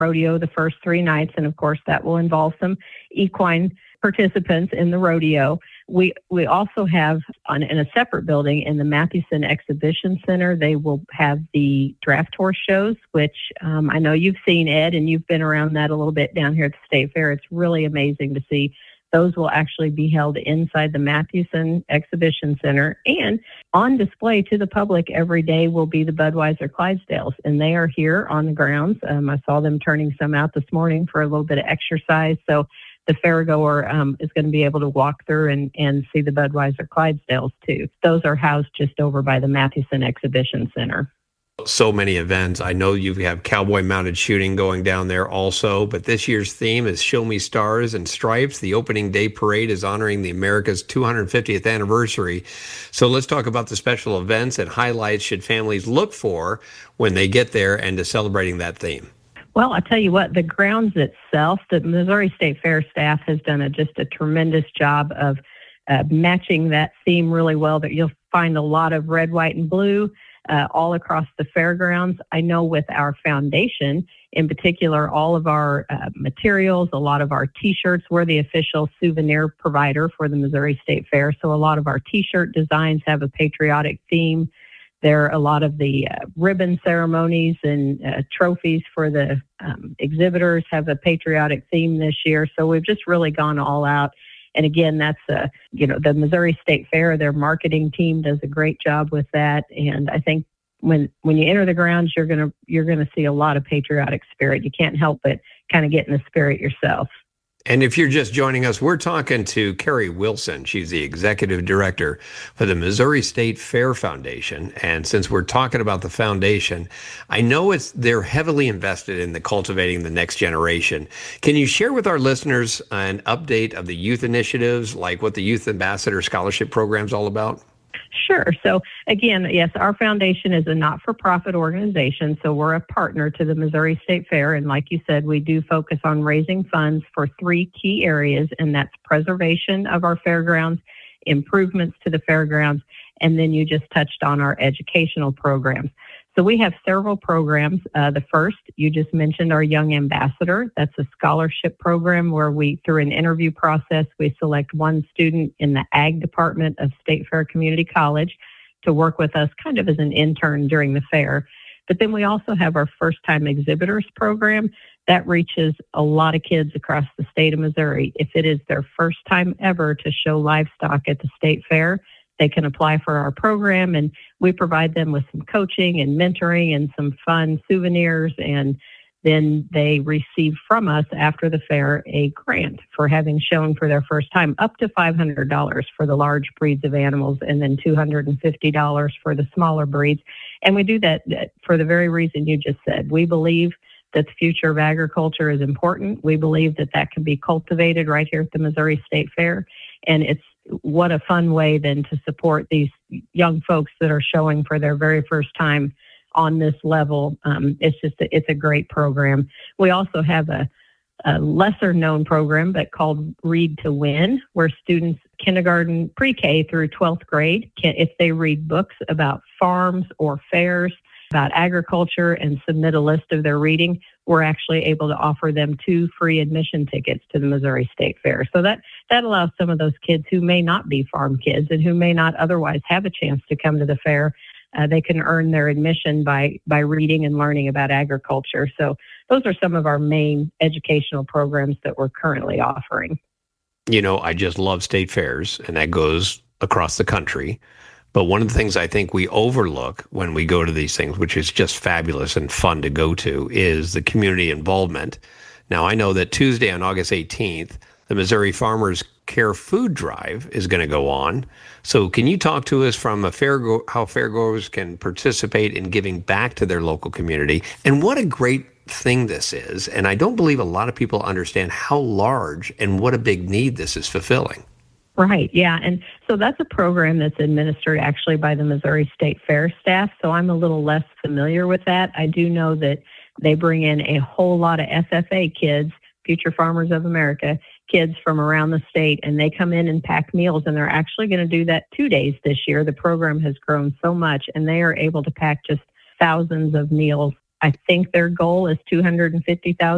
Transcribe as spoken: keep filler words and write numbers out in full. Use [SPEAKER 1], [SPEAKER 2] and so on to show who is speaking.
[SPEAKER 1] rodeo the first three nights. And of course, that will involve some equine participants in the rodeo. We we also have on, in a separate building in the Mathewson Exhibition Center, they will have the draft horse shows, which um, I know you've seen, Ed, and you've been around that a little bit down here at the State Fair. It's really amazing to see. Those will actually be held inside the Mathewson Exhibition Center, and on display to the public every day will be the Budweiser Clydesdales, and they are here on the grounds. Um, I saw them turning some out this morning for a little bit of exercise, so the fairgoer um, is going to be able to walk through and, and see the Budweiser Clydesdales too. Those are housed just over by the Mathewson Exhibition Center.
[SPEAKER 2] So many events. I know you have cowboy mounted shooting going down there also, but this year's theme is Show Me Stars and Stripes. The opening day parade is honoring the America's two hundred fiftieth anniversary. So let's talk about the special events and highlights should families look for when they get there and to celebrating that theme.
[SPEAKER 1] Well, I tell you what, the grounds itself, the Missouri State Fair staff has done a, just a tremendous job of uh, matching that theme really well. That you'll find a lot of red, white, and blue uh, all across the fairgrounds. I know with our foundation, in particular, all of our uh, materials, a lot of our T-shirts, we're the official souvenir provider for the Missouri State Fair. So a lot of our T-shirt designs have a patriotic theme. There are a lot of the uh, ribbon ceremonies and uh, trophies for the um, exhibitors have a patriotic theme this year. So we've just really gone all out. And again, that's, uh, you know, the Missouri State Fair, their marketing team does a great job with that. And I think when when you enter the grounds, you're going to you're going to see a lot of patriotic spirit. You can't help but kind of get in the spirit yourself.
[SPEAKER 2] And if you're just joining us, we're talking to Carrie Wilson. She's the executive director for the Missouri State Fair Foundation. And since we're talking about the foundation, I know it's they're heavily invested in the cultivating the next generation. Can you share with our listeners an update of the youth initiatives, like what the Youth Ambassador Scholarship Program is all about?
[SPEAKER 1] Sure. So again, yes, our foundation is a not-for-profit organization, so we're a partner to the Missouri State Fair. And like you said, we do focus on raising funds for three key areas, and that's preservation of our fairgrounds, improvements to the fairgrounds, and then you just touched on our educational programs. So we have several programs. Uh, the first, you just mentioned our Young Ambassador. That's a scholarship program where we, through an interview process, we select one student in the ag department of State Fair Community College to work with us kind of as an intern during the fair. But then we also have our First Time Exhibitors program. That reaches a lot of kids across the state of Missouri. If it is their first time ever to show livestock at the state fair, they can apply for our program, and we provide them with some coaching and mentoring and some fun souvenirs, and then they receive from us after the fair a grant for having shown for their first time, up to five hundred dollars for the large breeds of animals and then two hundred fifty dollars for the smaller breeds. And we do that for the very reason you just said. We believe that the future of agriculture is important. We believe that that can be cultivated right here at the Missouri State Fair, and it's what a fun way then to support these young folks that are showing for their very first time on this level. Um, it's just, a, it's a great program. We also have a, a lesser known program, but called Read to Win, where students kindergarten, pre-K through twelfth grade, can, if they read books about farms or fairs, about agriculture, and submit a list of their reading, we're actually able to offer them two free admission tickets to the Missouri State Fair. So that, that allows some of those kids who may not be farm kids and who may not otherwise have a chance to come to the fair, uh, they can earn their admission by, by reading and learning about agriculture. So those are some of our main educational programs that we're currently offering.
[SPEAKER 2] You know, I just love state fairs, and that goes across the country. But one of the things I think we overlook when we go to these things, which is just fabulous and fun to go to, is the community involvement. Now, I know that Tuesday on August eighteenth, the Missouri Farmers Care Food Drive is going to go on. So can you talk to us from a fair go- how fairgoers can participate in giving back to their local community? And what a great thing this is. And I don't believe a lot of people understand how large and what a big need this is fulfilling.
[SPEAKER 1] Right, yeah. And so that's a program that's administered actually by the Missouri State Fair staff. So I'm a little less familiar with that. I do know that they bring in a whole lot of F F A kids, Future Farmers of America, kids from around the state, and they come in and pack meals, and they're actually going to do that two days this year. The program has grown so much, and they are able to pack just thousands of meals. I think their goal is two hundred fifty thousand